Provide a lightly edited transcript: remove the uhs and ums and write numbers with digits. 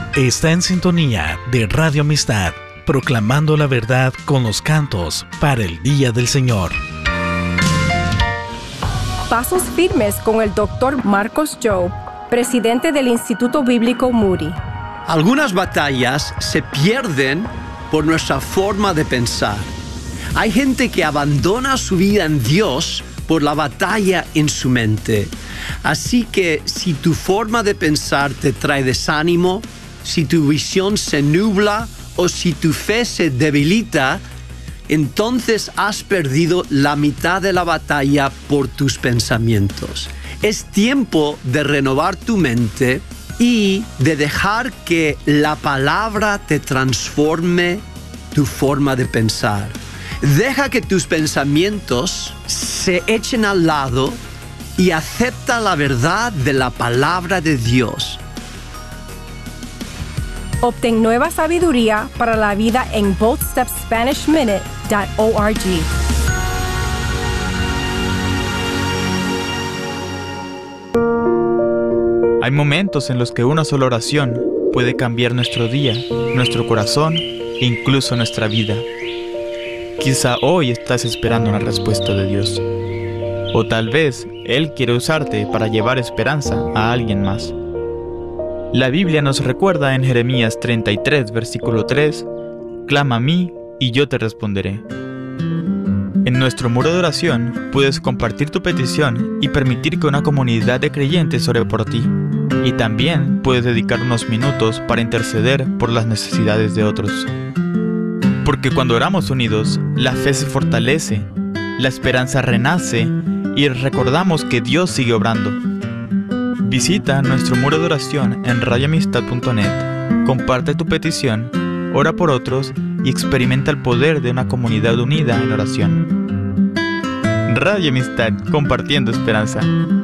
Está en sintonía de Radio Amistad, proclamando la verdad con los cantos para el Día del Señor. Pasos firmes con el Dr. Marcos Jobe, presidente del Instituto Bíblico Moody. Algunas batallas se pierden por nuestra forma de pensar. Hay gente que abandona su vida en Dios por la batalla en su mente. Así que si tu forma de pensar te trae desánimo, si tu visión se nubla o si tu fe se debilita, entonces has perdido la mitad de la batalla por tus pensamientos. Es tiempo de renovar tu mente y de dejar que la palabra te transforme tu forma de pensar. Deja que tus pensamientos se echen al lado y acepta la verdad de la palabra de Dios. Obtén nueva sabiduría para la vida en boldstepspanishminute.org. Hay momentos en los que una sola oración puede cambiar nuestro día, nuestro corazón e incluso nuestra vida. Quizá hoy estás esperando una respuesta de Dios. O tal vez Él quiere usarte para llevar esperanza a alguien más. La Biblia nos recuerda en Jeremías 33, versículo 3, «Clama a mí y yo te responderé». En nuestro muro de oración puedes compartir tu petición y permitir que una comunidad de creyentes ore por ti. Y también puedes dedicar unos minutos para interceder por las necesidades de otros. Porque cuando oramos unidos, la fe se fortalece, la esperanza renace y recordamos que Dios sigue obrando. Visita nuestro muro de oración en radioamistad.net, comparte tu petición, ora por otros y experimenta el poder de una comunidad unida en oración. Radio Amistad, compartiendo esperanza.